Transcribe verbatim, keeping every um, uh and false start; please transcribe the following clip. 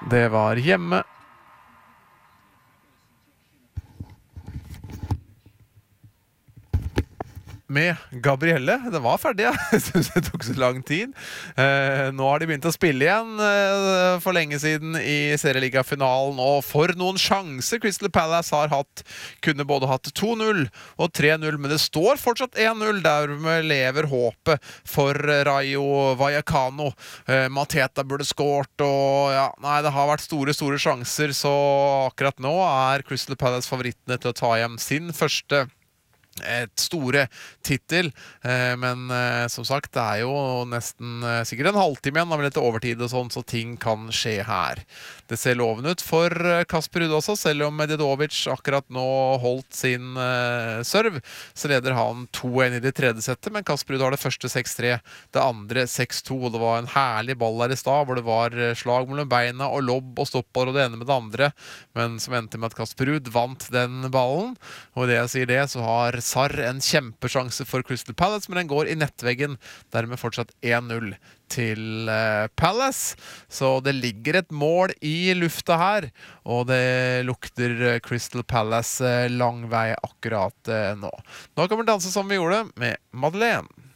Det var hjemme. Med Gabrielle. Det var ferdig, ja. Jeg synes det tok så lang tid. Eh, nå har de begynt å spille igjen eh, for lenge siden i Serieliga-finalen, og for noen sjanser Crystal Palace har hatt. Kunne både hatt to null og tre null, men det står fortsatt én null. Dermed lever håpet for Rayo Vallecano. Eh, Mateta burde skårt, og ja, nei, det har vært store, store sjanser, så akkurat nå er Crystal Palace favorittene til å ta hjem sin første et store titel, eh, men eh, som sagt, det er jo nesten eh, sikkert en halvtime igjen, da, med litt overtid og sånn, så ting kan skje her. Det ser lovende ut for eh, Kasper Ruud også, selv om Medjedovic akkurat nå holdt sin eh, serv, så leder han to én i det tredje settet, men Kasper Ruud har det første seks tre, det andre seks to, og det var en herlig ball der i stad, hvor det var slag mellom beina og lobb og stoppbar og det ene med det andre, men som endte med at Kasper Ruud vant den ballen, og i det jeg sier det, så har Sarr en kjempesjanse for Crystal Palace, men den går i nettveggen, dermed fortsatt én null til uh, Palace. Så det ligger et mål i lufta her, og det lukter Crystal Palace uh, lang vei akkurat uh, nå. Nå kommer vi danse som vi gjorde med Madeleine.